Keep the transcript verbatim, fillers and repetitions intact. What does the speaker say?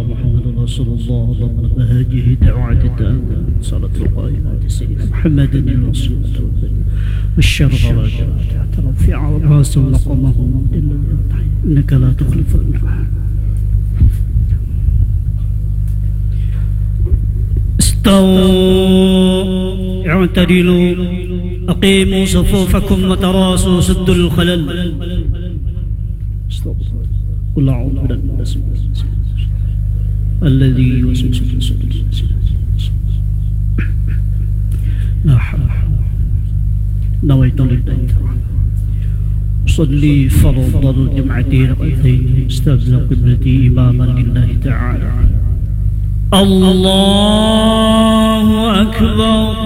الله محمد رسول الله ضمن بهاجه دعوة التامة صلاة القائمة سيدنا محمد الرسول والشرف والجلال رفيع الراس لقمه إنك لا تخلف الميعاد. استووا اعتدلوا أقيموا صفوفكم وتراصوا سدوا الخلل. قل أعوذ بالله الذي يوسوس في صدور لا حول. نويت لله صلي فرض الجمعتين ركعتين استاذن قبلتي إماما لله تعالى. الله أكبر.